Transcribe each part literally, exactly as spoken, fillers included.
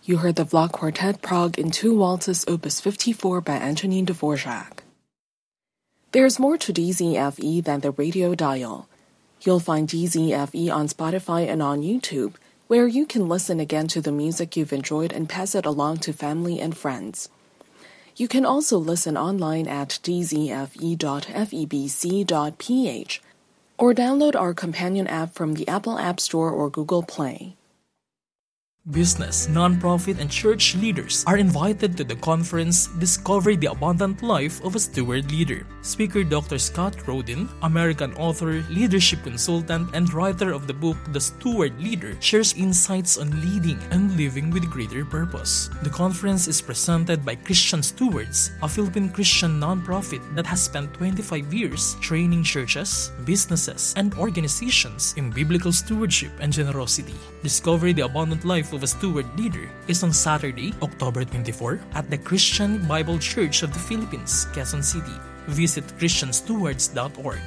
You heard the Vlach Quartet Prague in two waltzes opus fifty-four by Antonin Dvorak. There's more to D Z F E than the radio dial. You'll find D Z F E on Spotify and on YouTube, where you can listen again to the music you've enjoyed and pass it along to family and friends. You can also listen online at d z f e dot febc dot p h or download our companion app from the Apple App Store or Google Play. Business, nonprofit, and church leaders are invited to the conference Discover the Abundant Life of a Steward Leader. Speaker Doctor Scott Rodin, American author, leadership consultant, and writer of the book The Steward Leader, shares insights on leading and living with greater purpose. The conference is presented by Christian Stewards, a Philippine Christian nonprofit that has spent twenty-five years training churches, businesses, and organizations in biblical stewardship and generosity. Discover the Abundant Life of a Steward Leader is on Saturday, October twenty-fourth at the Christian Bible Church of the Philippines, Quezon City. Visit christian stewards dot org.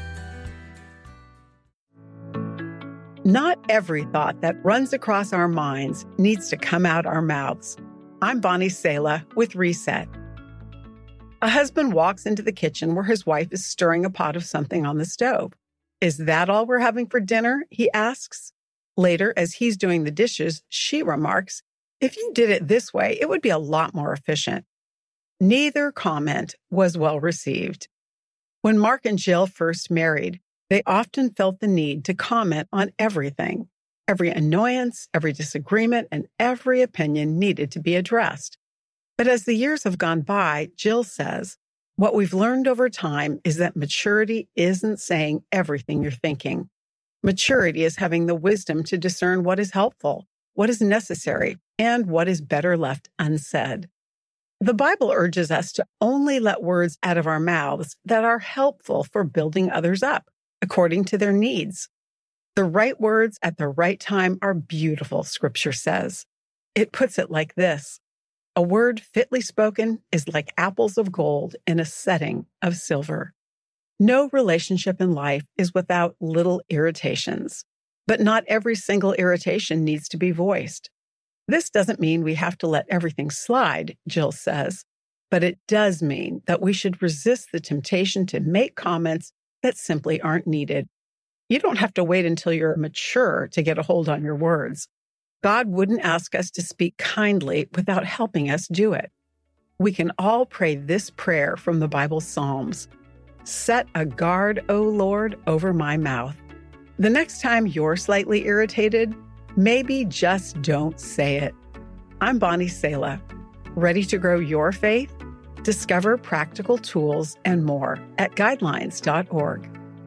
Not every thought that runs across our minds needs to come out our mouths. I'm Bonnie Sala with Reset. A husband walks into the kitchen where his wife is stirring a pot of something on the stove. "Is that all we're having for dinner?" he asks. Later, as he's doing the dishes, she remarks, "If you did it this way, it would be a lot more efficient." Neither comment was well received. When Mark and Jill first married, they often felt the need to comment on everything. Every annoyance, every disagreement, and every opinion needed to be addressed. But as the years have gone by, Jill says, what we've learned over time is that maturity isn't saying everything you're thinking. Maturity is having the wisdom to discern what is helpful, what is necessary, and what is better left unsaid. The Bible urges us to only let words out of our mouths that are helpful for building others up, according to their needs. The right words at the right time are beautiful, Scripture says. It puts it like this: a word fitly spoken is like apples of gold in a setting of silver. No relationship in life is without little irritations, but not every single irritation needs to be voiced. This doesn't mean we have to let everything slide, Jill says, but it does mean that we should resist the temptation to make comments that simply aren't needed. You don't have to wait until you're mature to get a hold on your words. God wouldn't ask us to speak kindly without helping us do it. We can all pray this prayer from the Bible Psalms. Set a guard, O Lord, over my mouth. The next time you're slightly irritated, maybe just don't say it. I'm Bonnie Sala. Ready to grow your faith? Discover practical tools and more at guidelines dot org.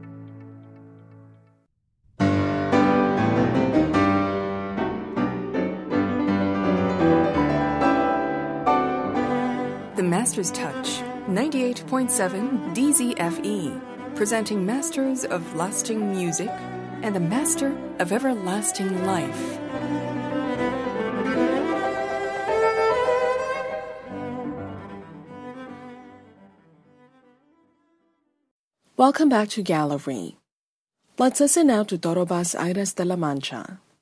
The Master's Touch, ninety-eight point seven D Z F E, presenting Masters of Lasting Music and the Master of Everlasting Life. Welcome back to Gallery. Let's listen now to Torobas Aires de la Mancha.